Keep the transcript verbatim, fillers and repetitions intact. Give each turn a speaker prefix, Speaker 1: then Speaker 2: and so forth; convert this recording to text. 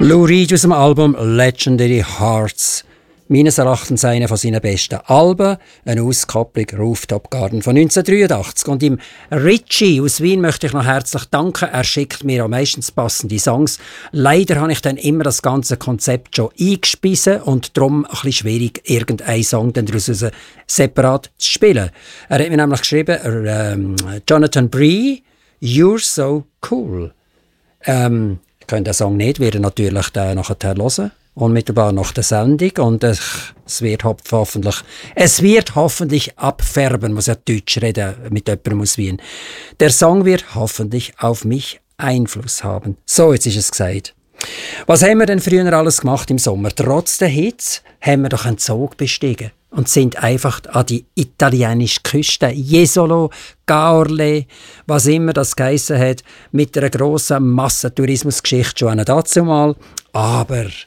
Speaker 1: Lou Reed aus dem Album Legendary Hearts. Meines Erachtens einer von seinen besten Alben, eine Auskopplung Rooftop Garden von neunzehnhundertdreiundachtzig. Und ihm Richie aus Wien möchte ich noch herzlich danken. Er schickt mir am meistens passende Songs. Leider habe ich dann immer das ganze Konzept schon eingespissen und darum ein bisschen schwierig, irgendeinen Song dann daraus separat zu spielen. Er hat mir nämlich geschrieben, ähm, Jonathan Bree, You're So Cool. Ähm, ich kann den Song nicht, werde natürlich den nachher hören. Unmittelbar nach der Sendung und es, es wird hoffentlich es wird hoffentlich abfärben, muss ja Deutsch reden mit jemandem aus Wien. Der Song wird hoffentlich auf mich Einfluss haben. So, jetzt ist es gesagt. Was haben wir denn früher alles gemacht im Sommer? Trotz der Hitze haben wir doch einen Zug bestiegen und sind einfach an die italienische Küste, Jesolo, Gaorle, was immer das geheissen hat, mit einer grossen Massentourismusgeschichte schon dazu mal. Aber